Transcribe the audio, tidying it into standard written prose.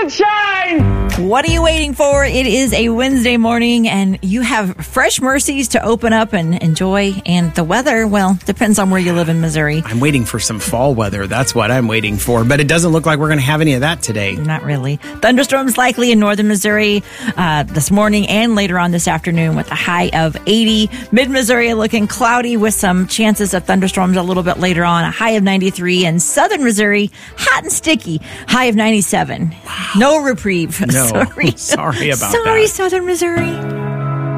sunshine! What are you waiting for? It is a Wednesday morning, and you have fresh Mercies to open up and enjoy. And the weather, well, depends on where you live in Missouri. I'm waiting for some fall weather. That's what I'm waiting for. But it doesn't look like we're going to have any of that today. Not really. Thunderstorms likely in northern Missouri this morning and later on this afternoon with a high of 80. Mid-Missouri looking cloudy with some chances of thunderstorms a little bit later on. A high of 93. And southern Missouri, hot and sticky. High of 97. Wow. No reprieve. No. Sorry about that. Sorry, southern Missouri.